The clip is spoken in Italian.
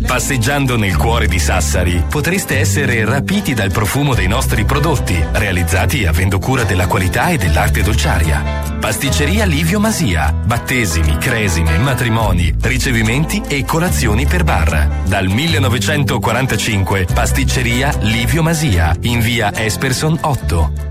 Passeggiando nel cuore di Sassari potreste essere rapiti dal profumo dei nostri prodotti, realizzati avendo cura della qualità e dell'arte dolciaria. Pasticceria Livio Masia, battesimi, cresime, matrimoni, ricevimenti e colazioni per bar. Dal 1945 Pasticceria Livio Masia, in via Esperson 8.